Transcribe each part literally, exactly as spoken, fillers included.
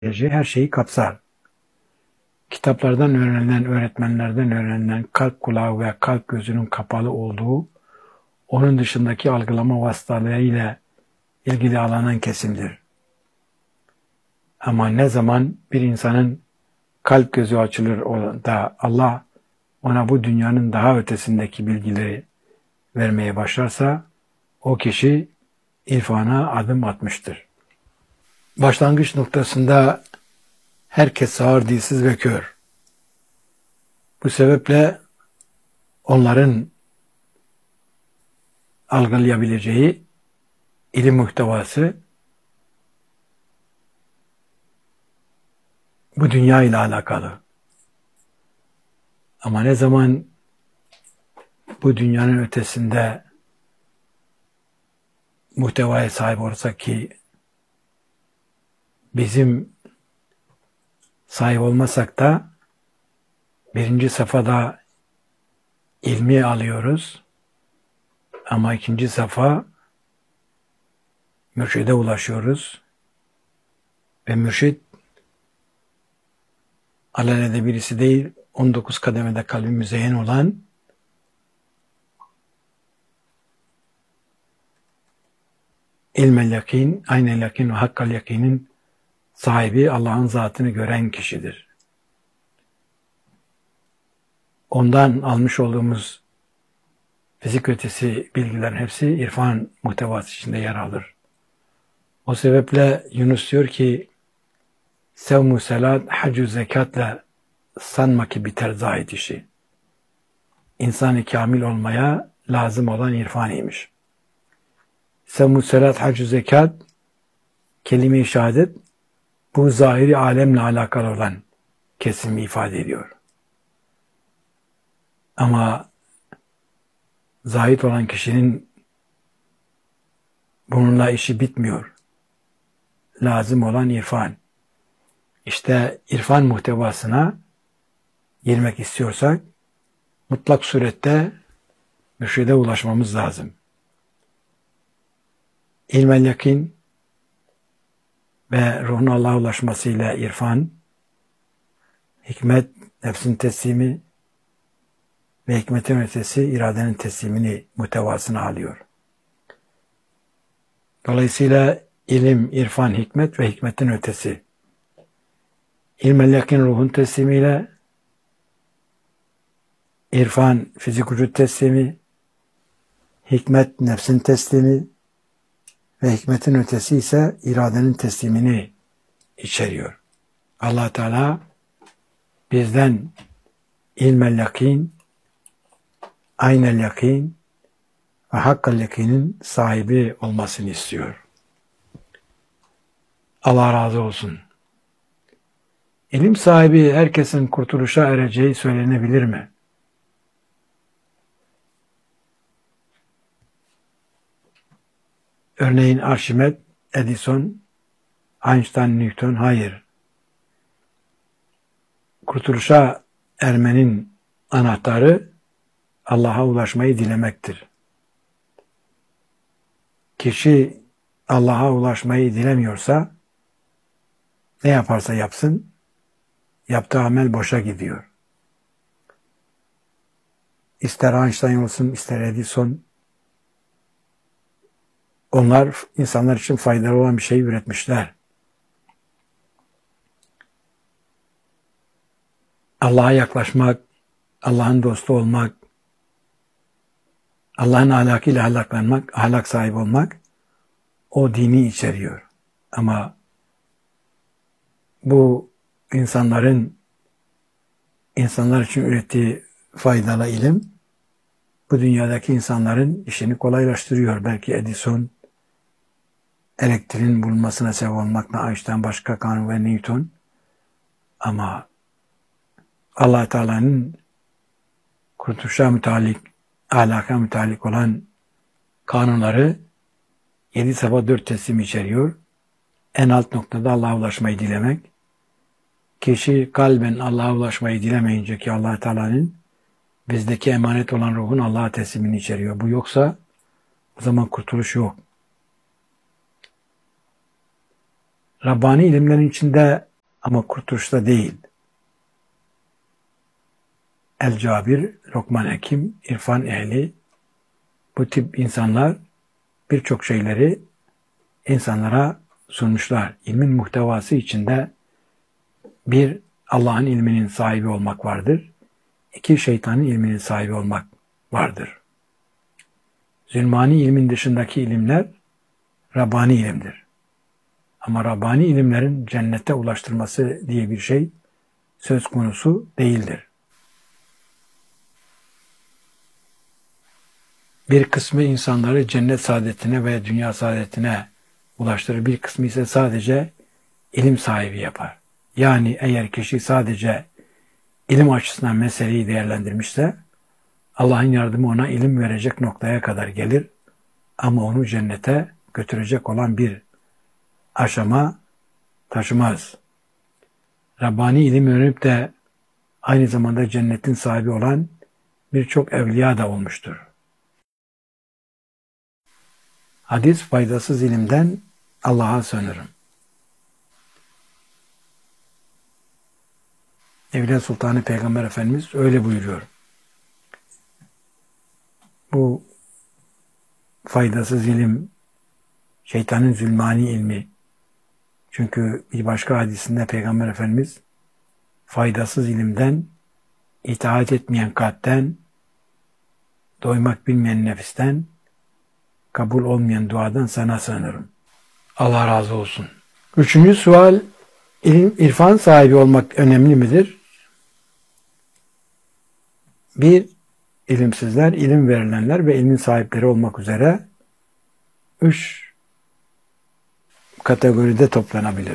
her şeyi kapsar. Kitaplardan öğrenilen, öğretmenlerden öğrenilen kalp kulağı ve kalp gözünün kapalı olduğu, onun dışındaki algılama vasıtalarıyla ilgili alınan kesimdir. Ama ne zaman bir insanın kalp gözü açılır da Allah ona bu dünyanın daha ötesindeki bilgileri vermeye başlarsa, o kişi irfana adım atmıştır. Başlangıç noktasında herkes sağır, dilsiz ve kör. Bu sebeple onların algılayabileceği ilim muhtevası bu dünya ile alakalı. Ama ne zaman bu dünyanın ötesinde muhtevaya sahip olursak ki bizim sahip olmasak da birinci safhada ilmi alıyoruz ama ikinci safha mürşide ulaşıyoruz ve mürşid alelade birisi değil, on dokuz kademede kalbi müzeyyen olan ilmel yakin, aynel yakin ve hakkal yakinin sahibi, Allah'ın zatını gören kişidir. Ondan almış olduğumuz fizik ötesi bilgilerin hepsi irfan muhtevası içinde yer alır. O sebeple Yunus diyor ki, sevmu selat, hacu zekatla sanma ki biter zahid işi. İnsan-ı kamil olmaya lazım olan irfaniymiş. Sevmu selat, hacu zekat, kelime-i şehadet, bu zahiri alemle alakalı olan kesimi ifade ediyor. Ama zahid olan kişinin bununla işi bitmiyor. Lazım olan irfan. İşte irfan muhtevasına girmek istiyorsak mutlak surette mürşide ulaşmamız lazım. İlmel yakin ve ruhun Allah'a ulaşmasıyla irfan, hikmet, nefsin teslimi ve hikmetin ötesi iradenin teslimini muhtevasına alıyor. Dolayısıyla ilim, irfan, hikmet ve hikmetin ötesi. İlmel yakin ruhun teslimiyle, irfan fizik vücut teslimi, hikmet nefsin teslimi ve hikmetin ötesi ise iradenin teslimini içeriyor. Allah Teala bizden ilmel yakin, aynel yakin ve hakkal yakinin sahibi olmasını istiyor. Allah razı olsun. İlim sahibi herkesin kurtuluşa ereceği söylenebilir mi? Örneğin Arşimet, Edison, Einstein, Newton, hayır. Kurtuluşa ermenin anahtarı Allah'a ulaşmayı dilemektir. Kişi Allah'a ulaşmayı dilemiyorsa ne yaparsa yapsın, yaptığı amel boşa gidiyor. İster Einstein olsun, ister Edison, onlar insanlar için faydalı olan bir şey üretmişler. Allah'a yaklaşmak, Allah'ın dostu olmak, Allah'ın ahlakıyla ahlaklanmak, ahlak sahibi olmak, o dini içeriyor. Ama bu insanların, insanlar için ürettiği faydalı ilim, bu dünyadaki insanların işini kolaylaştırıyor. Belki Edison, elektriğin bulunmasına sebep olmakla Einstein, başka kanun ve Newton. Ama Allah Teala'nın kurtuluşa müteallik, ahlaka müteallik olan kanunları yedi sabah dört teslim içeriyor. En alt noktada Allah'a ulaşmayı dilemek. Kişi kalben Allah'a ulaşmayı dilemeyince ki Allah Teala'nın bizdeki emanet olan ruhun Allah'a teslimini içeriyor. Bu yoksa o zaman kurtuluş yok. Rabbani ilimlerin içinde ama kurtuluşta değil. El-Cabir, Lokman Hekim, irfan ehli, bu tip insanlar birçok şeyleri insanlara sunmuşlar. İlmin muhtevası içinde bir, Allah'ın ilminin sahibi olmak vardır. İki, şeytanın ilminin sahibi olmak vardır. Zulmani ilmin dışındaki ilimler Rabbani ilimdir. Ama Rabbani ilimlerin cennete ulaştırması diye bir şey söz konusu değildir. Bir kısmı insanları cennet saadetine veya dünya saadetine ulaştırır. Bir kısmı ise sadece ilim sahibi yapar. Yani eğer kişi sadece ilim açısından meseleyi değerlendirmişse Allah'ın yardımı ona ilim verecek noktaya kadar gelir. Ama onu cennete götürecek olan bir aşama taşımaz. Rabbani ilim öğrenip de aynı zamanda cennetin sahibi olan birçok evliya da olmuştur. Hadis, faydasız ilimden Allah'a sığınırım. Evliya Sultanı Peygamber Efendimiz öyle buyuruyor. Bu faydasız ilim, şeytanın zulmani ilmi. Çünkü bir başka hadisinde Peygamber Efendimiz faydasız ilimden, itaat etmeyen kalpten, doymak bilmeyen nefisten, kabul olmayan duadan sana sığınırım. Allah razı olsun. Üçüncü sual, ilim, irfan sahibi olmak önemli midir? Bir, ilimsizler, ilim verilenler ve ilmin sahipleri olmak üzere üç kategoride toplanabilir.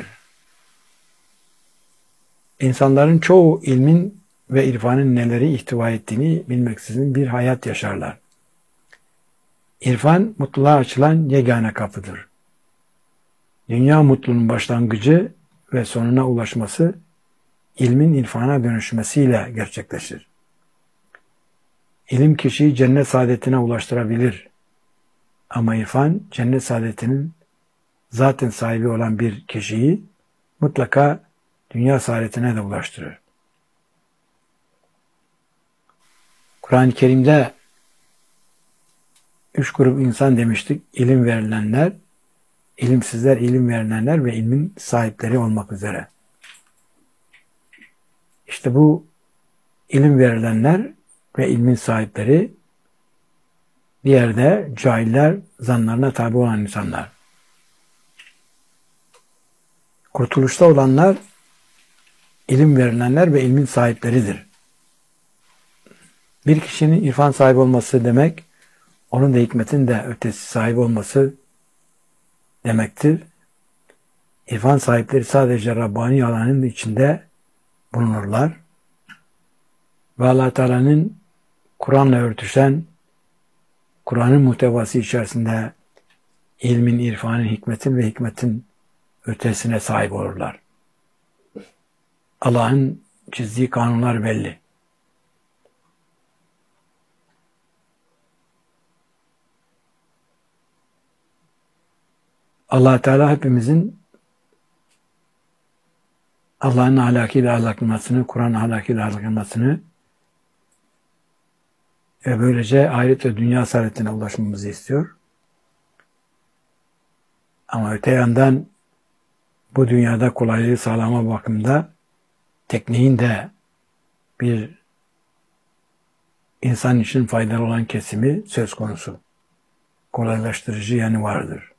İnsanların çoğu ilmin ve irfanın neleri ihtiva ettiğini bilmeksizin bir hayat yaşarlar. İrfan, mutluluğa açılan yegane kapıdır. Dünya mutluluğunun başlangıcı ve sonuna ulaşması, ilmin irfana dönüşmesiyle gerçekleşir. İlim kişiyi cennet saadetine ulaştırabilir. Ama irfan, cennet saadetinin zaten sahibi olan bir kişiyi mutlaka dünya saadetine de ulaştırır. Kur'an-ı Kerim'de üç grup insan demiştik. İlim verilenler, ilimsizler, ilim verilenler ve ilmin sahipleri olmak üzere. İşte bu ilim verilenler ve ilmin sahipleri, diğer de cahiller, zanlarına tabi olan insanlar. Kurtuluşta olanlar, ilim verilenler ve ilmin sahipleridir. Bir kişinin irfan sahibi olması demek, onun da hikmetin de ötesi sahibi olması demektir. İrfan sahipleri sadece Rabbani alanın içinde bulunurlar. Ve Allah Teala'nın Kur'an'la örtüşen, Kur'an'ın muhtevası içerisinde ilmin, irfanın, hikmetin ve hikmetin ötesine sahip olurlar. Allah'ın çizdiği kanunlar belli. Allah Teala hepimizin Allah'ın ahlakıyla ahlaklanmasını, Kur'an ahlakıyla ahlaklanmasını ve böylece ahiret ve dünya saadetine ulaşmamızı istiyor. Ama öte yandan bu dünyada kolaylığı sağlama bakımında tekniğin de bir insan için faydalı olan kesimi söz konusu. Kolaylaştırıcı yanı vardır.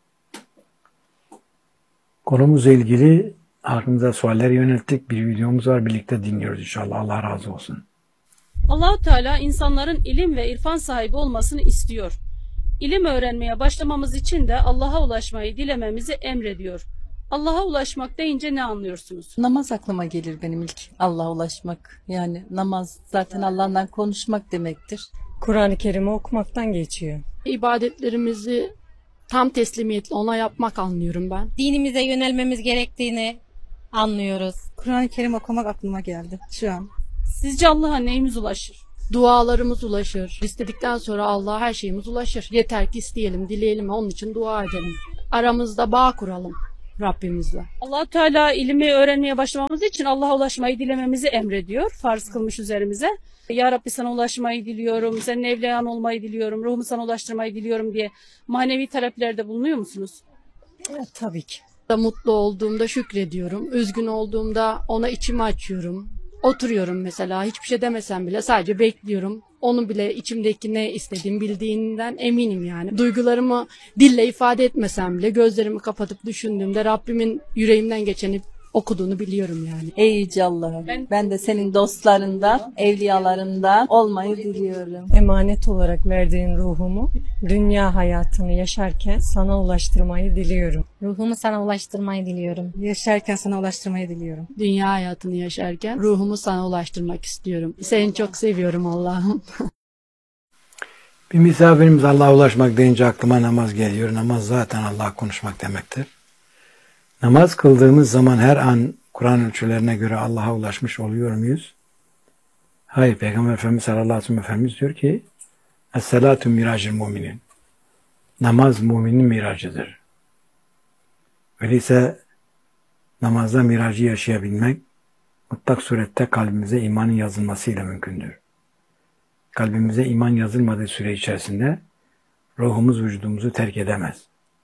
Konumuzla ilgili aklımıza sualler yönelttik. Bir videomuz var. Birlikte dinliyoruz inşallah. Allah razı olsun. Allah-u Teala insanların ilim ve irfan sahibi olmasını istiyor. İlim öğrenmeye başlamamız için de Allah'a ulaşmayı dilememizi emrediyor. Allah'a ulaşmak deyince ne anlıyorsunuz? Namaz aklıma gelir benim ilk. Allah'a ulaşmak. Yani namaz zaten Allah'tan konuşmak demektir. Kur'an-ı Kerim'i okumaktan geçiyor. İbadetlerimizi tam teslimiyetle ona yapmak anlıyorum ben. Dinimize yönelmemiz gerektiğini anlıyoruz. Kur'an-ı Kerim okumak aklıma geldi şu an. Sizce Allah'a neyimiz ulaşır? Dualarımız ulaşır. İstedikten sonra Allah'a her şeyimiz ulaşır. Yeter ki isteyelim, dileyelim, onun için dua edelim. Aramızda bağ kuralım. Rabbimizle. Allah Teala ilmi öğrenmeye başlamamız için Allah'a ulaşmayı dilememizi emrediyor. Farz kılmış üzerimize. Ya Rabbi sana ulaşmayı diliyorum, senin evliyan olmayı diliyorum, ruhumu sana ulaştırmayı diliyorum diye manevi taleplerde bulunuyor musunuz? Evet, tabii ki. Mutlu olduğumda şükrediyorum. Üzgün olduğumda ona içimi açıyorum. Oturuyorum mesela, hiçbir şey demesem bile sadece bekliyorum. Onun bile içimdeki ne istediğimi bildiğinden eminim yani. Duygularımı dille ifade etmesem bile gözlerimi kapatıp düşündüğümde Rabbimin yüreğimden geçeni okuduğunu biliyorum yani. Ey Yüce Allah'ım, Ben- ben de senin dostlarından, evliyalarından olmayı diliyorum. Emanet olarak verdiğin ruhumu dünya hayatını yaşarken sana ulaştırmayı diliyorum. Ruhumu sana ulaştırmayı diliyorum. Yaşarken sana ulaştırmayı diliyorum. Dünya hayatını yaşarken ruhumu sana ulaştırmak istiyorum. Seni çok seviyorum Allah'ım. Bir misafirimiz Allah'a ulaşmak deyince aklıma namaz geliyor. Namaz zaten Allah'a konuşmak demektir. Namaz kıldığımız zaman her an Kur'an ölçülerine göre Allah'a ulaşmış oluyor muyuz? Hayır. Peygamber Efendimiz sallallahu aleyhi ve sellem Efendimiz diyor ki Es-salatu miracil muminin. Namaz müminin miracıdır. Öyleyse namazda miracı yaşayabilmek mutlak surette kalbimize imanın yazılmasıyla mümkündür. Kalbimize iman yazılmadığı süre içerisinde ruhumuz vücudumuzu terk edemez.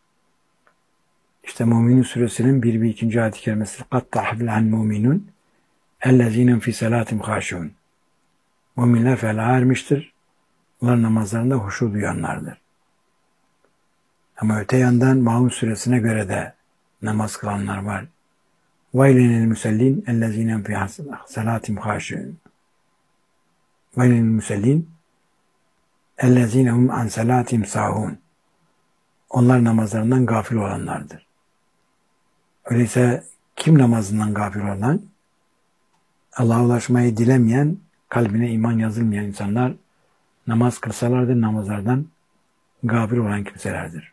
İşte Müminin suresinin bir ve ikinci ayet-i kerimesi قَدْ تَحْفِلَهَا الْمُؤْمِنُونَ اَلَّذ۪ينَ فِي سَلَاتِمْ خَاشِعُونَ. Müminler felaha ermiştir. Onlar namazlarında huşu duyanlardır. Ama öte yandan Maun suresine göre de namaz kılanlar var. وَيْلَنِ الْمُسَلِّينَ اَلَّذ۪ينَ فِي سَلَاتِمْ خَاشِعُونَ. وَيْلَنِ الْمُسَلِّينَ اَلَّذ۪ينَ هُمْ عَنْ سَلَاتِمْ سَاهُونَ. Onlar namazlarından gafil olanlardır. Öyleyse kim namazından gafil olan? Allah'a ulaşmayı dilemeyen, kalbine iman yazılmayan insanlar namaz kılsalar da namazlardan gafil olan kimselerdir.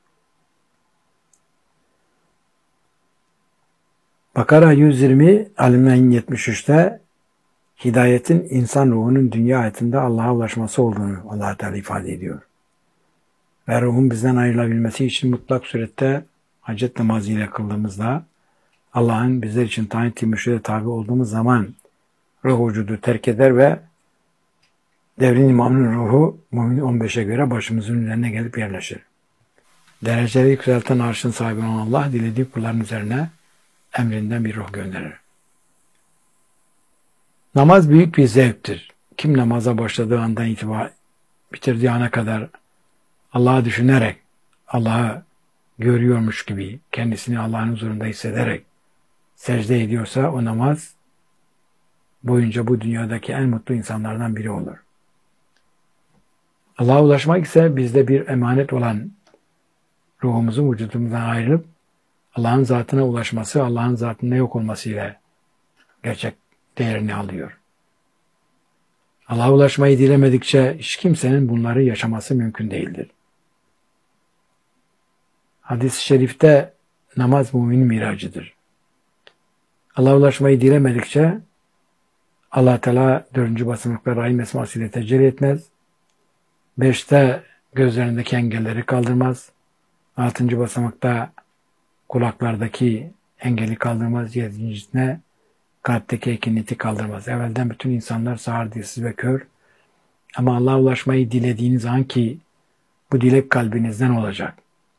Bakara yüz yirmi, Alim'in yetmiş üçte hidayetin insan ruhunun dünya hayatında Allah'a ulaşması olduğunu Allah Teala ifade ediyor. Ve ruhun bizden ayrılabilmesi için mutlak surette hacet namazı ile kıldığımızda Allah'ın bizler için tayin ettiği mürşide tabi olduğumuz zaman ruh vücudu terk eder ve devrin imamının ruhu Mümin on beşe göre başımızın üzerine gelip yerleşir. Dereceleri yükselten arşın sahibi olan Allah dilediği kulların üzerine emrinden bir ruh gönderir. Namaz büyük bir zevktir. Kim namaza başladığı andan itibaren bitirdiği ana kadar Allah'ı düşünerek, Allah'ı görüyormuş gibi, kendisini Allah'ın huzurunda hissederek secde ediyorsa o namaz boyunca bu dünyadaki en mutlu insanlardan biri olur. Allah'a ulaşmak ise bizde bir emanet olan ruhumuzun vücudumuzdan ayrılıp Allah'ın zatına ulaşması, Allah'ın zatında yok olması ile gerçek değerini alıyor. Allah'a ulaşmayı dilemedikçe hiç kimsenin bunları yaşaması mümkün değildir. Hadis-i şerifte namaz müminin miracıdır. Allah'a ulaşmayı dilemedikçe Allah Teala dördüncü basamakta rahim esmasıyla tecelli etmez. Beşte gözlerindeki engelleri kaldırmaz. Altıncı basamakta kulaklardaki engeli kaldırmaz. Yedincisine kalpteki ekineti kaldırmaz. Evvelden bütün insanlar sağır, dilsiz ve kör. Ama Allah'a ulaşmayı dilediğiniz an ki bu dilek kalbinizden olacak.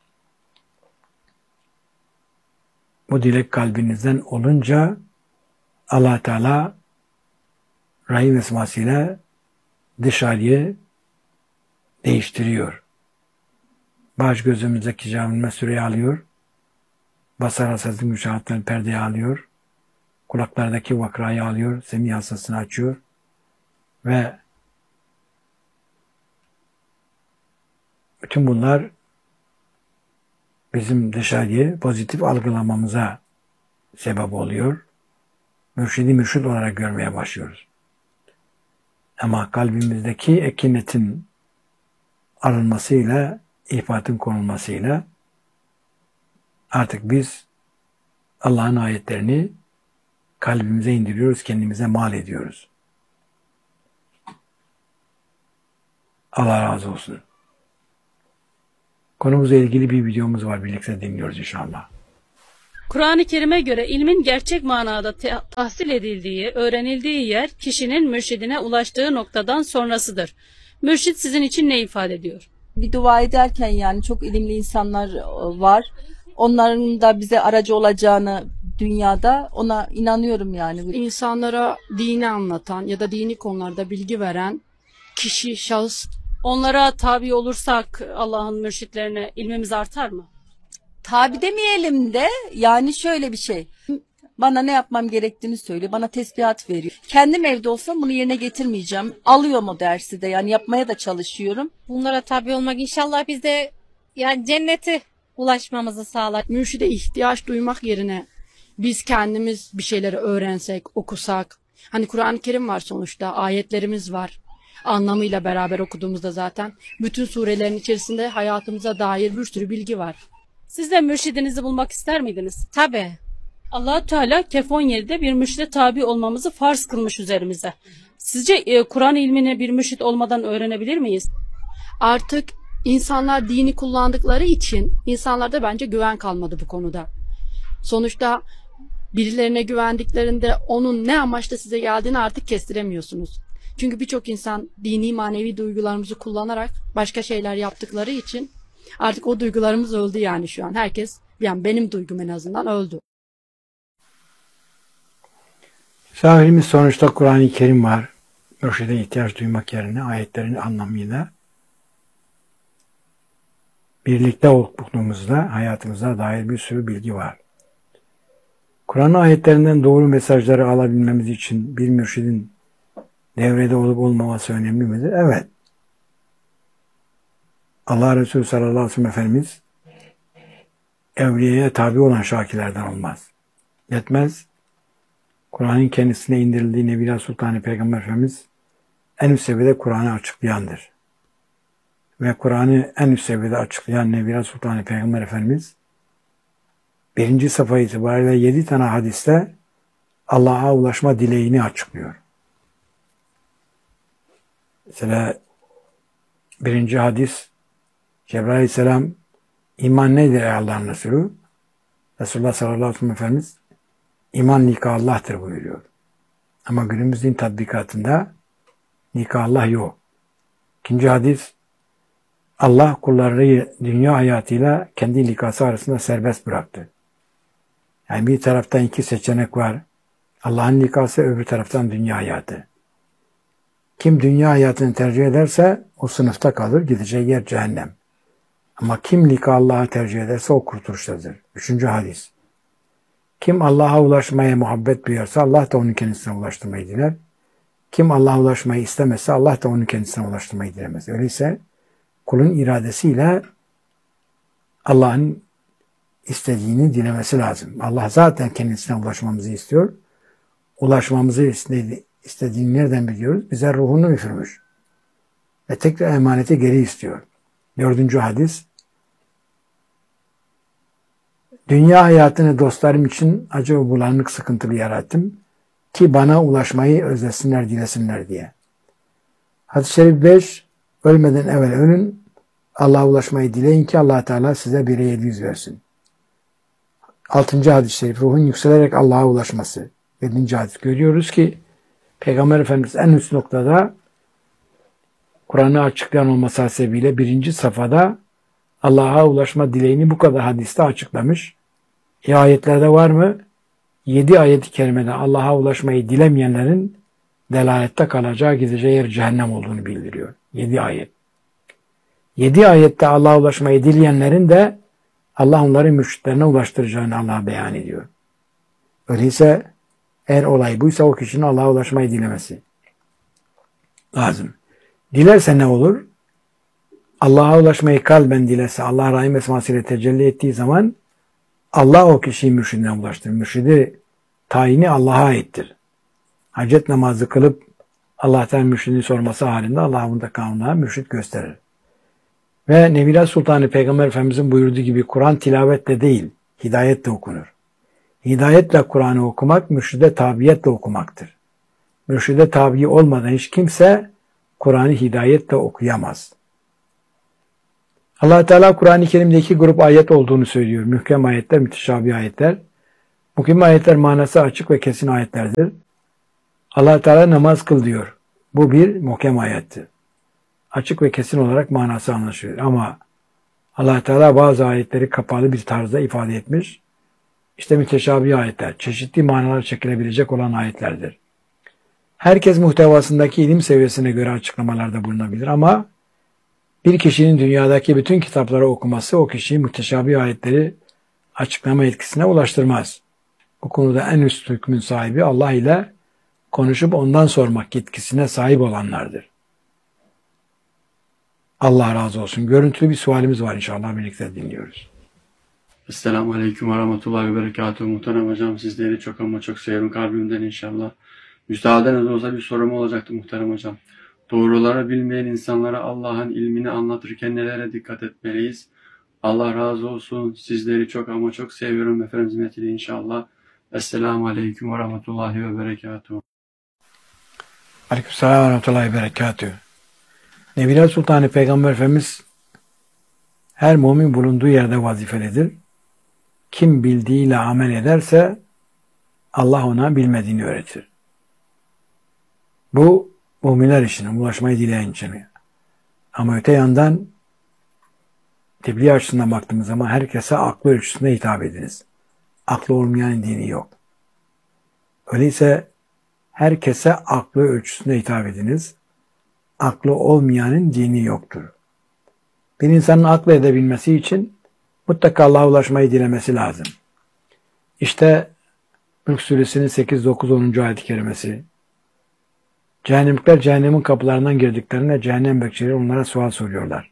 Bu dilek kalbinizden olunca Allah Teala rahim esmasıyla dışarıyı değiştiriyor. Baş gözümüzdeki camilme süreyi alıyor. Basar hassaslık müşahatlarını perdeye alıyor. Kulaklardaki vakrayı alıyor. Semih hassasını açıyor. Ve bütün bunlar bizim dışarıyı pozitif algılamamıza sebep oluyor. Mürşidi mürşid olarak görmeye başlıyoruz. Ama kalbimizdeki ekinetin alınmasıyla, ihfatın konulmasıyla artık biz Allah'ın ayetlerini kalbimize indiriyoruz, kendimize mal ediyoruz. Allah razı olsun. Konumuzla ilgili bir videomuz var. Birlikte dinliyoruz inşallah. Kur'an-ı Kerim'e göre ilmin gerçek manada te- tahsil edildiği, öğrenildiği yer kişinin mürşidine ulaştığı noktadan sonrasıdır. Mürşid sizin için ne ifade ediyor? Bir dua ederken yani çok ilimli insanlar e, var. Onların da bize aracı olacağını dünyada ona inanıyorum yani. İnsanlara dini anlatan ya da dini konularda bilgi veren kişi, şahıs. Onlara tabi olursak Allah'ın mürşitlerine ilmimiz artar mı? Tabi demeyelim de yani şöyle bir şey. Bana ne yapmam gerektiğini söylüyor. Bana tesbihat veriyor. Kendim evde olsam bunu yerine getirmeyeceğim. Alıyorum o dersi de yani yapmaya da çalışıyorum. Bunlara tabi olmak inşallah biz de yani cennete ulaşmamızı sağlar. Mürşide ihtiyaç duymak yerine biz kendimiz bir şeyleri öğrensek, okusak. Hani Kur'an-ı Kerim var sonuçta, ayetlerimiz var. Anlamıyla beraber okuduğumuzda zaten bütün surelerin içerisinde hayatımıza dair bir sürü bilgi var. Siz de mürşidinizi bulmak ister miydiniz? Tabii. Allah-u Teala Kehf on yedide bir mürşide tabi olmamızı farz kılmış üzerimize. Sizce e, Kur'an ilmini bir mürşit olmadan öğrenebilir miyiz? Artık insanlar dini kullandıkları için insanlarda bence güven kalmadı bu konuda. Sonuçta birilerine güvendiklerinde onun ne amaçla size geldiğini artık kestiremiyorsunuz. Çünkü birçok insan dini manevi duygularımızı kullanarak başka şeyler yaptıkları için artık o duygularımız öldü yani şu an. Herkes, yani benim duygum en azından öldü. Misafirimiz sonuçta Kur'an-ı Kerim var. Mürşide ihtiyaç duymak yerine ayetlerin anlamıyla birlikte olduğumuzda hayatımıza dair bir sürü bilgi var. Kur'an ayetlerinden doğru mesajları alabilmemiz için bir mürşidin devrede olup olmaması önemli midir? Evet. Allah Resulü sallallahu aleyhi ve sellem Efendimiz evliyeye tabi olan şakilerden olmaz. Yetmez. Kur'an'ın kendisine indirildiği Nebiler Sultanı Peygamber Efendimiz en üst seviyede Kur'an'ı açıklayandır. Ve Kur'an'ı en üst seviyede açıklayan Nebiler Sultanı Peygamber Efendimiz birinci sayfa itibariyle yedi tane hadiste Allah'a ulaşma dileğini açıklıyor. Mesela birinci hadis Cebrail Aleyhisselam iman nedir ey Allah'ın Resulü? Resulullah sallallahu aleyhi ve sellem Efendimiz iman nikah Allah'tır buyuruyor. Ama günümüz din tatbikatında nikah Allah yok. İkinci hadis Allah kulları dünya hayatıyla kendi nikahı arasında serbest bıraktı. Yani bir taraftan iki seçenek var. Allah'ın nikahı, öbür taraftan dünya hayatı. Kim dünya hayatını tercih ederse o sınıfta kalır, gideceği yer cehennem. Ama kim nikah Allah'ı tercih ederse o kurtuluştadır. Üçüncü hadis. Kim Allah'a ulaşmaya muhabbet duyarsa Allah da onun kendisine ulaştırmayı diler. Kim Allah'a ulaşmayı istemezse Allah da onun kendisine ulaştırmayı dilemez. Öyleyse kulun iradesiyle Allah'ın istediğini dilemesi lazım. Allah zaten kendisine ulaşmamızı istiyor. Ulaşmamızı istedi, istediğini nereden biliyoruz? Bize ruhunu üfürmüş. Ve tekrar emaneti geri istiyor. Dördüncü hadis. Dünya hayatını dostlarım için acı ve bulanık sıkıntılı yarattım ki bana ulaşmayı özlesinler, dilesinler diye. Hadis-i Şerif beş. Ölmeden evvel ölün, Allah'a ulaşmayı dileyin ki Allah Teala size bire yedi yüz versin. Altıncı hadis-i şerif ruhun yükselerek Allah'a ulaşması. Yedinci hadis görüyoruz ki Peygamber Efendimiz en üst noktada Kur'an'ı açıklayan olması hasebiyle birinci safhada Allah'a ulaşma dileğini bu kadar hadiste açıklamış. E ayetlerde var mı? Yedi ayet-i kerimede Allah'a ulaşmayı dilemeyenlerin delalette kalacağı, gideceği yer cehennem olduğunu bildiriyor. Yedi ayet. Yedi ayette Allah'a ulaşmayı dileyenlerin de Allah onları mürşitlerine ulaştıracağını Allah beyan ediyor. Öyleyse eğer olay buysa o kişinin Allah'a ulaşmayı dilemesi lazım. Dilerse ne olur? Allah'a ulaşmayı kalben dilese, Allah rahim esmasıyla tecelli ettiği zaman Allah o kişiyi mürşidine ulaştırır. Mürşidi tayini Allah'a aittir. Hacet namazı kılıp Allah'tan mürşidini sorması halinde Allah bunda kanuna mürşid gösterir. Ve Nebiler Sultanı Peygamber Efendimizin buyurduğu gibi Kur'an tilavetle değil, hidayetle okunur. Hidayetle Kur'an'ı okumak, mürşide tabiyetle okumaktır. Mürşide tabi olmadan hiç kimse Kur'an'ı hidayetle okuyamaz. Allah Teala Kur'an-ı Kerim'de iki grup ayet olduğunu söylüyor. Mühkem ayetler, müteşabih ayetler. Muhkem ayetler manası açık ve kesin ayetlerdir. Allah Teala namaz kıl diyor. Bu bir muhkem ayettir. Açık ve kesin olarak manası anlaşılıyor. Ama Allah Teala bazı ayetleri kapalı bir tarzda ifade etmiş. İşte müteşabih ayetler, çeşitli manalar çekilebilecek olan ayetlerdir. Herkes muhtevasındaki ilim seviyesine göre açıklamalarda bulunabilir ama bir kişinin dünyadaki bütün kitapları okuması o kişiyi müteşabih ayetleri açıklama etkisine ulaştırmaz. Bu konuda en üst hükmün sahibi Allah ile konuşup ondan sormak yetkisine sahip olanlardır. Allah razı olsun. Görüntülü bir sualimiz var inşallah birlikte dinliyoruz. Esselamu Aleyküm ve Rahmetullahi ve Berekatuhu. Muhterem hocam, sizleri çok ama çok seviyorum kalbimden inşallah. Müsaadenizle olsa bir sorum olacaktı muhterem hocam. Doğruları bilmeyen insanlara Allah'ın ilmini anlatırken nelere dikkat etmeliyiz? Allah razı olsun. Sizleri çok ama çok seviyorum. Efendimiz hizmetiyle inşallah. Esselamu Aleyküm ve Rahmetullahi ve Berekatuhu. Aleykümselam ve Rahmetullahi ve Berekatuhu. Nebiler Sultanı Peygamber Efendimiz her mümin bulunduğu yerde vazifelidir. Kim bildiğiyle amel ederse Allah ona bilmediğini öğretir. Bu müminler için, ulaşmayı dileyen için. Ama öte yandan tebliğ açısından baktığımız zaman herkese aklı ölçüsünde hitap ediniz. Aklı olmayan dini yok. Öyleyse herkese aklı ölçüsünde hitap ediniz. Aklı olmayanın dini yoktur. Bir insanın aklı edebilmesi için mutlaka Allah'a ulaşmayı dilemesi lazım. İşte Mülk Suresinin sekiz, dokuz, onuncu ayet-i kerimesi. Cehennemlikler cehennemin kapılarından girdiklerinde cehennem bekçileri onlara sual soruyorlar.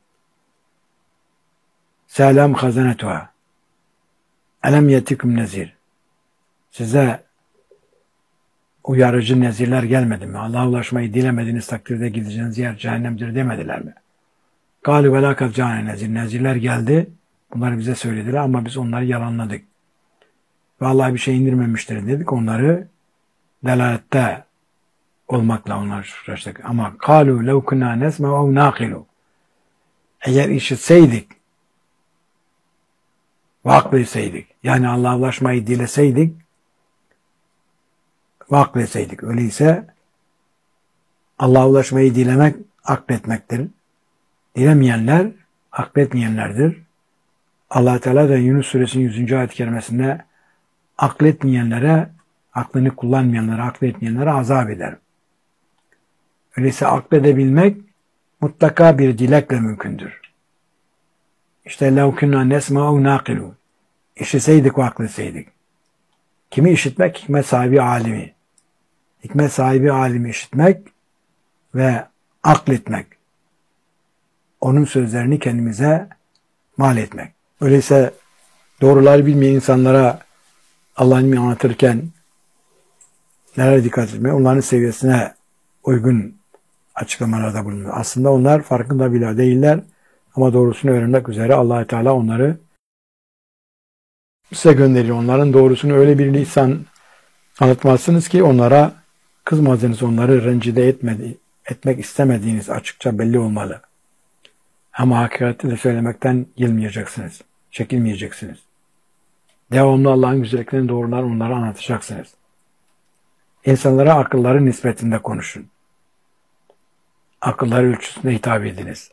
Selam hazanetuha. Elem yetikum nezir. Size uyarıcı nezirler gelmedi mi? Allah'a ulaşmayı dilemediğiniz takdirde gideceğiniz yer cehennemdir demediler mi? Gâlu ve lâ kad câne nezir. Nezirler geldi. Bunları bize söylediler ama biz onları yalanladık. Vallahi bir şey indirmemiştir dedik. Onları delalette olmakla onlar uğraştık. Ama kâlu lev kunâ nesme'u ev nâkilû. Eğer işitseydik ve akletseydik, yani Allah'a ulaşmayı dileseydik ve akletseydik. Öyleyse Allah'a ulaşmayı dilemek akletmektir. Dilemeyenler akletmeyenlerdir. Allah Teala da Yunus Suresinin yüzüncü ayet-i kerimesinde akletmeyenlere, aklını kullanmayanlara, akletmeyenlere azap eder. Öyleyse akledebilmek mutlaka bir dilekle mümkündür. İşte لَوْ كُنَّا نَسْمَعُ نَاقِلُوا. İşitseydik ve akletseydik. Kimi işitmek? Hikmet sahibi alimi. Hikmet sahibi alimi işitmek ve akletmek. Onun sözlerini kendimize mal etmek. Öyleyse doğruları bilmeyen insanlara Allah'ın ilmini anlatırken nelere dikkat etmeye, onların seviyesine uygun açıklamalarda bulunur. Aslında onlar farkında bile değiller ama doğrusunu öğrenmek üzere Allah Teala onları size gönderiyor. Onların doğrusunu öyle bir lisan anlatmazsınız ki onlara kızmadığınız, onları rencide etmedi, etmek istemediğiniz açıkça belli olmalı. Ama hakikati de söylemekten yılmayacaksınız. Çekinmeyeceksiniz. Devamlı Allah'ın güzelliklerini, doğrularını onlara anlatacaksınız. İnsanlara akılları nispetinde konuşun. Akılları ölçüsünde hitap ediniz.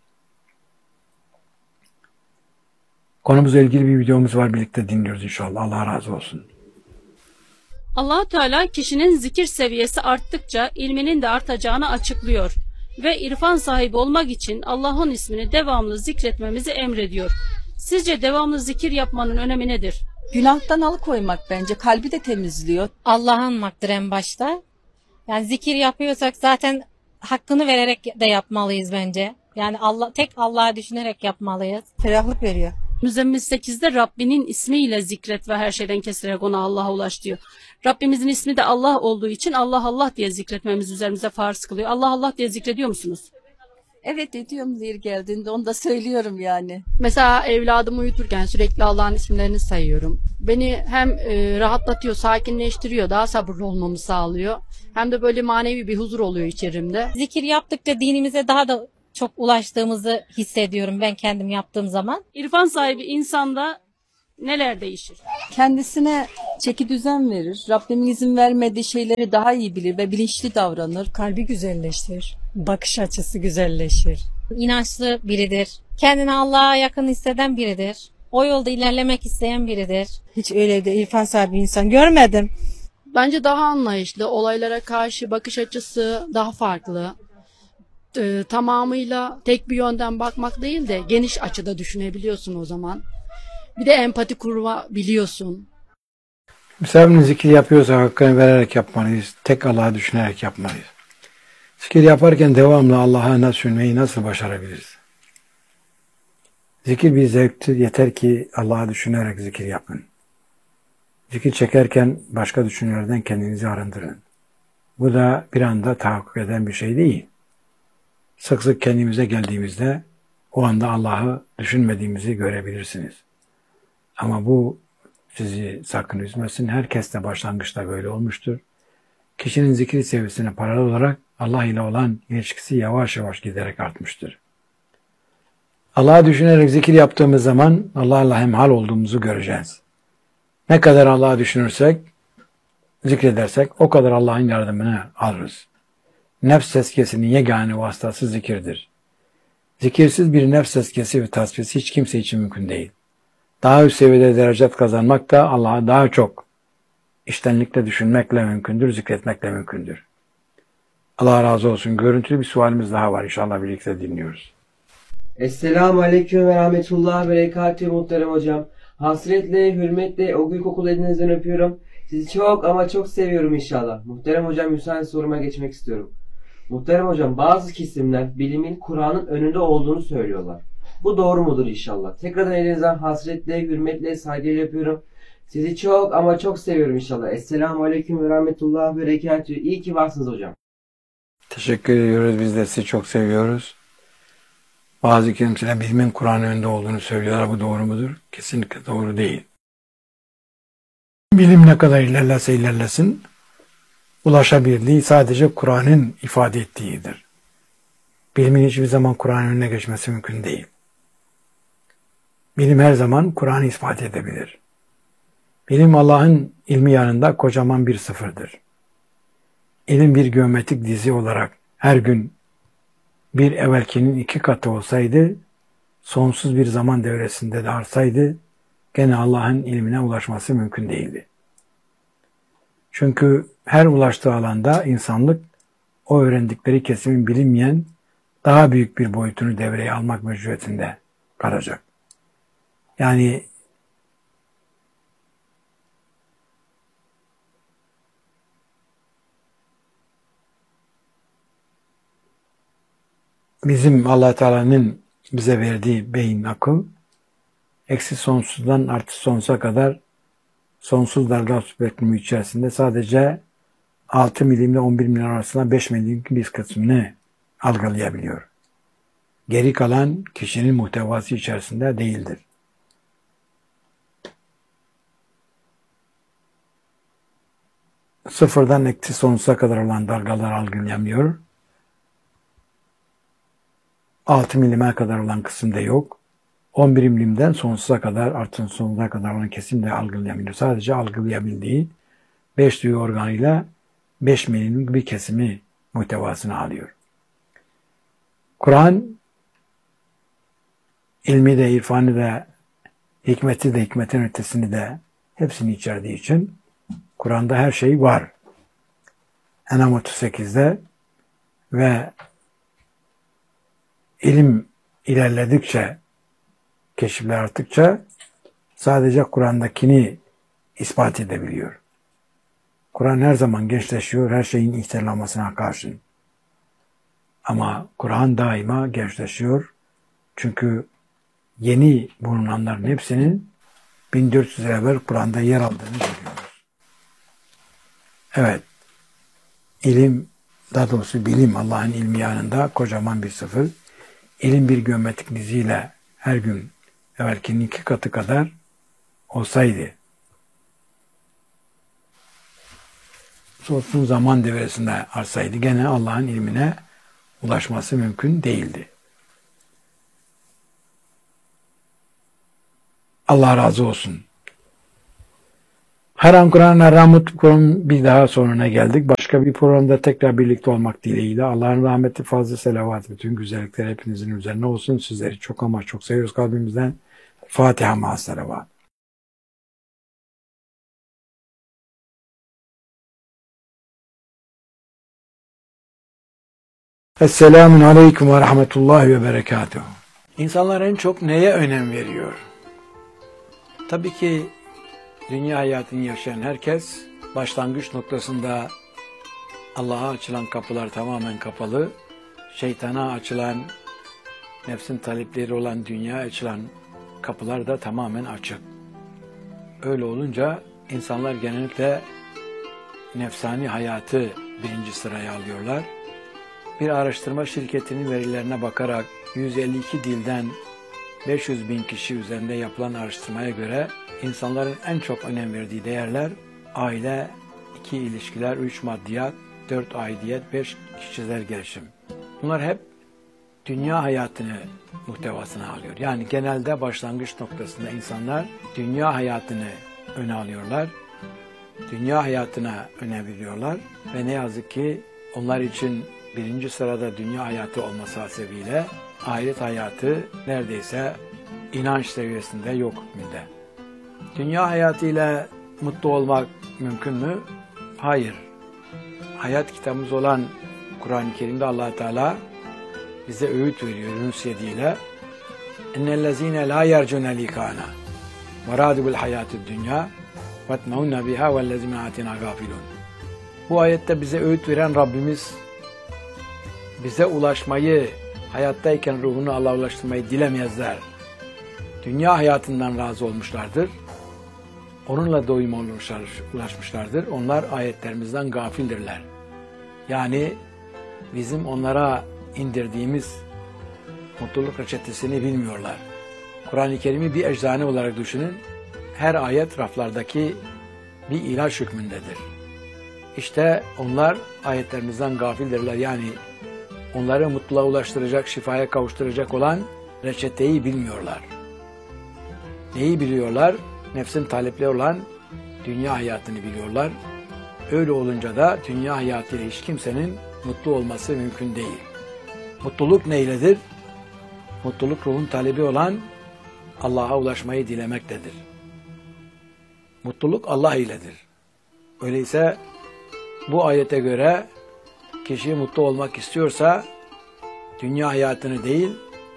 Konumuzla ilgili bir videomuz var. Birlikte dinliyoruz inşallah. Allah razı olsun. Allah Teala kişinin zikir seviyesi arttıkça ilminin de artacağını açıklıyor ve irfan sahibi olmak için Allah'ın ismini devamlı zikretmemizi emrediyor. Sizce devamlı zikir yapmanın önemi nedir? Günahtan alıkoymak bence. Kalbi de temizliyor. Allah'ı anmaktır en başta. Yani zikir yapıyorsak zaten hakkını vererek de yapmalıyız bence. Yani Allah tek Allah'ı düşünerek yapmalıyız. Ferahlık veriyor. Müzzemmil sekizde Rabbinin ismiyle zikret ve her şeyden kesilerek ona Allah'a ulaş diyor. Rabbimizin ismi de Allah olduğu için Allah Allah diye zikretmemiz üzerimize farz kılıyor. Allah Allah diye zikrediyor musunuz? Evet ediyorum zehir geldiğinde onu da söylüyorum yani. Mesela evladımı uyuturken sürekli Allah'ın isimlerini sayıyorum. Beni hem e, rahatlatıyor, sakinleştiriyor, daha sabırlı olmamı sağlıyor. Hem de böyle manevi bir huzur oluyor içerimde. Zikir yaptıkça dinimize daha da çok ulaştığımızı hissediyorum ben kendim yaptığım zaman. İrfan sahibi insanda neler değişir? Kendisine çeki düzen verir. Rabbimin izin vermediği şeyleri daha iyi bilir ve bilinçli davranır. Kalbi güzelleşir. Bakış açısı güzelleşir. İnançlı biridir. Kendini Allah'a yakın hisseden biridir. O yolda ilerlemek isteyen biridir. Hiç öyle de irfan sahibi bir insan görmedim. Bence daha anlayışlı, olaylara karşı bakış açısı daha farklı. Ee, tamamıyla tek bir yönden bakmak değil de geniş açıda düşünebiliyorsun o zaman. Bir de empati kurabiliyorsun. Mesela zikir yapıyorsak hakkını vererek yapmalıyız. Tek Allah'ı düşünerek yapmalıyız. Zikir yaparken devamlı Allah'a düşünmeyi nasıl başarabiliriz? Zikir bir zevktir. Yeter ki Allah'ı düşünerek zikir yapın. Zikir çekerken başka düşüncelerden kendinizi arındırın. Bu da bir anda tahakkuk eden bir şey değil. Sık sık kendimize geldiğimizde o anda Allah'ı düşünmediğimizi görebilirsiniz. Ama bu sizi sakın üzmesin. Herkes de başlangıçta böyle olmuştur. Kişinin zikir seviyesine paralel olarak Allah ile olan ilişkisi yavaş yavaş giderek artmıştır. Allah'ı düşünerek zikir yaptığımız zaman Allah'la hemhal olduğumuzu göreceğiz. Ne kadar Allah'ı düşünürsek, zikredersek o kadar Allah'ın yardımını alırız. Nefs tezkiyesinin yegane vasıtası zikirdir. Zikirsiz bir nefs tezkiyesi ve tasfiyesi hiç kimse için mümkün değil. Daha üst seviyede derecat kazanmak da Allah'a daha çok içtenlikle düşünmekle mümkündür, zikretmekle mümkündür. Allah razı olsun. Görüntülü bir sualimiz daha var. İnşallah birlikte dinliyoruz. Esselamu Aleyküm ve Rahmetullah ve Berekatühü muhterem hocam. Hasretle, hürmetle o gül kokulu elinizden öpüyorum. Sizi çok ama çok seviyorum inşallah. Muhterem hocam, müsaade soruma geçmek istiyorum. Muhterem hocam, bazı kesimler bilimin Kur'an'ın önünde olduğunu söylüyorlar. Bu doğru mudur inşallah? Tekrardan elinizden hasretle, hürmetle, saygıyla öpüyorum. Sizi çok ama çok seviyorum inşallah. Esselamu Aleyküm ve Rahmetullah ve Berekatühü. İyi ki varsınız hocam. Teşekkür ediyoruz. Biz de sizi çok seviyoruz. Bazı kimseler bilimin Kur'an'ın önünde olduğunu söylüyorlar. Bu doğru mudur? Kesinlikle doğru değil. Bilim ne kadar ilerlerse ilerlesin, ulaşabildiği sadece Kur'an'ın ifade ettiğidir. Bilimin hiçbir zaman Kur'an'ın önüne geçmesi mümkün değil. Bilim her zaman Kur'an'ı ispat edebilir. Bilim Allah'ın ilmi yanında kocaman bir sıfırdır. İlim bir geometrik dizi olarak her gün bir evvelkinin iki katı olsaydı, sonsuz bir zaman devresinde de artsaydı, gene Allah'ın ilmine ulaşması mümkün değildi. Çünkü her ulaştığı alanda insanlık o öğrendikleri kesimin bilinmeyen daha büyük bir boyutunu devreye almak mecburiyetinde kalacak. Yani bizim Allah Teala'nın bize verdiği beyin, akıl, eksi sonsuzdan artı sonsuza kadar sonsuz dalga spektrümü içerisinde sadece altı milim ile on bir milim arasında beş milim bir kısmını algılayabiliyor. Geri kalan kişinin muhtevası içerisinde değildir. Sıfırdan eksi sonsuza kadar olan dalgalar algılayamıyor. altı milime kadar olan kısımda yok. on bir milimden sonsuza kadar, artın sonsuza kadar olan kesim de algılayamıyor. Sadece algılayabildiği beş duyu organıyla beş milimlik bir kesimi muhtevasını alıyor. Kur'an ilmi de, irfanı da, hikmeti de, hikmetin ötesini de hepsini içerdiği için Kur'an'da her şey var. En'am otuz sekizde ve ilim ilerledikçe, keşifler arttıkça sadece Kur'an'dakini ispat edebiliyor. Kur'an her zaman gençleşiyor, her şeyin ihtilalmasına karşın. Ama Kur'an daima gençleşiyor. Çünkü yeni bulunanların hepsinin bin dört yüz evvel Kur'an'da yer aldığını görüyoruz. Evet, ilim, daha doğrusu bilim Allah'ın ilmi yanında kocaman bir sıfır. İlim bir geometrik diziyle her gün evvelkinin iki katı kadar olsaydı, sonsuz zaman devresinde artsaydı gene Allah'ın ilmine ulaşması mümkün değildi. Allah razı olsun. Haram Kur'an, Haram Mutlu Kur'an bir daha sonuna geldik. Başka bir programda tekrar birlikte olmak dileğiyle. Allah'ın rahmeti, fazla selavat, bütün güzellikler hepinizin üzerine olsun. Sizleri çok ama çok seviyoruz kalbimizden. Fatiha ma'as selavat. Esselamun Aleyküm ve Rahmetullahi ve Berekatuhu. İnsanlar en çok neye önem veriyor? Tabii ki dünya hayatını yaşayan herkes başlangıç noktasında Allah'a açılan kapılar tamamen kapalı, şeytana açılan, nefsin talepleri olan dünya açılan kapılar da tamamen açık. Öyle olunca insanlar genellikle nefsani hayatı birinci sıraya alıyorlar. Bir araştırma şirketinin verilerine bakarak yüz elli iki dilden beş yüz bin kişi üzerinde yapılan araştırmaya göre insanların en çok önem verdiği değerler aile, iki ilişkiler, üç maddiyat, dört aidiyet, beş kişisel gelişim. Bunlar hep dünya hayatını muhtevasına alıyor. Yani genelde başlangıç noktasında insanlar dünya hayatını öne alıyorlar. Dünya hayatına önem veriyorlar ve ne yazık ki onlar için birinci sırada dünya hayatı olması hasebiyle ahiret hayatı neredeyse inanç seviyesinde yok hükmünde. Dünya hayatıyla mutlu olmak mümkün mü? Hayır. Hayat kitabımız olan Kur'an-ı Kerim'de Allah Teala bize öğüt veriyor Yunus yedi ile. İnnellezîne lâ yercûne likâna ve râdibul hayâtid dünya vetmeûnne bihâ vellezîne âtinâ gâfilûn. Bu ayette bize öğüt veren Rabbimiz bize ulaşmayı, hayattayken ruhunu Allah'a ulaştırmayı dilemezler. Dünya hayatından razı olmuşlardır. Onunla doyuma ulaşmışlardır. Onlar ayetlerimizden gafildirler. Yani bizim onlara indirdiğimiz mutluluk reçetesini bilmiyorlar. Kur'an-ı Kerim'i bir eczane olarak düşünün. Her ayet raflardaki bir ilaç hükmündedir. İşte onlar ayetlerimizden gafildirler. Yani onları mutluluğa ulaştıracak, şifaya kavuşturacak olan reçeteyi bilmiyorlar. Neyi biliyorlar? Nefsin talepleri olan dünya hayatını biliyorlar. Öyle olunca da dünya hayatıyla hiç kimsenin mutlu olması mümkün değil. Mutluluk neyledir? Mutluluk ruhun talebi olan Allah'a ulaşmayı dilemektedir. Mutluluk Allah iledir. Öyleyse bu ayete göre kişi mutlu olmak istiyorsa dünya hayatını değil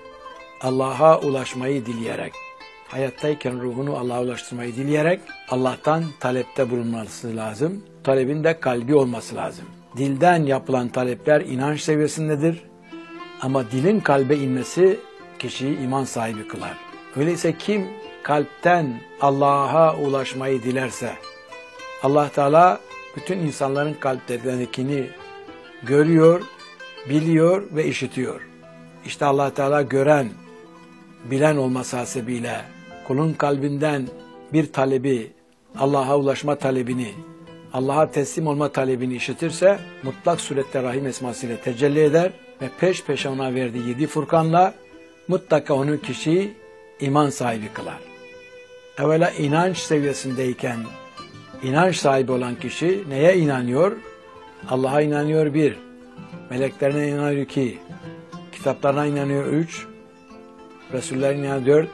Allah'a ulaşmayı dileyerek, hayattayken ruhunu Allah'a ulaştırmayı dileyerek Allah'tan talepte bulunması lazım. Talebin de kalbi olması lazım. Dilden yapılan talepler inanç seviyesindedir. Ama dilin kalbe inmesi kişiyi iman sahibi kılar. Öyleyse kim kalpten Allah'a ulaşmayı dilerse Allah Teala bütün insanların kalplerindekini görüyor, biliyor ve işitiyor. İşte Allah Teala gören, bilen olması hasebiyle kulun kalbinden bir talebi, Allah'a ulaşma talebini, Allah'a teslim olma talebini işitirse mutlak surette Rahim esmasıyla tecelli eder ve peş peşe ona verdiği yedi Furkan'la mutlaka onu kişiyi iman sahibi kılar. Evvela inanç seviyesindeyken inanç sahibi olan kişi neye inanıyor? Allah'a inanıyor bir, meleklerine inanıyor iki, kitaplarına inanıyor üç, Resullerine inanıyor dört,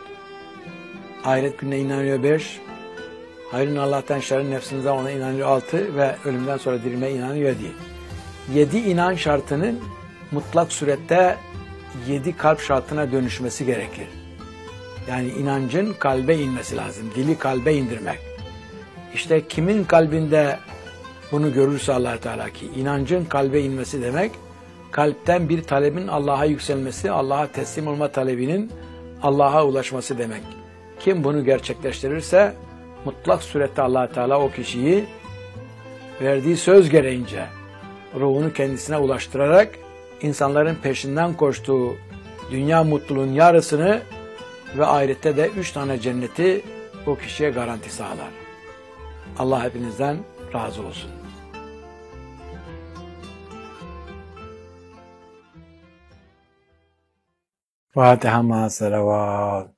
ahiret gününe inanıyor beş, hayrın Allah'tan şerrin nefsinize ona inanıyor altı ve ölümden sonra dirilmeye inanıyor yedi. Yedi inanç şartının mutlak surette yedi kalp şartına dönüşmesi gerekir. Yani inancın kalbe inmesi lazım, dili kalbe indirmek. İşte kimin kalbinde bunu görürse Allah Teala ki inancın kalbe inmesi demek, kalpten bir talebin Allah'a yükselmesi, Allah'a teslim olma talebinin Allah'a ulaşması demek. Kim bunu gerçekleştirirse mutlak surette Allah Teala o kişiyi verdiği söz gereğince ruhunu kendisine ulaştırarak insanların peşinden koştuğu dünya mutluluğun yarısını ve ahirette de üç tane cenneti o kişiye garanti sağlar. Allah hepinizden razı olsun. Fatiha ma'as salavat.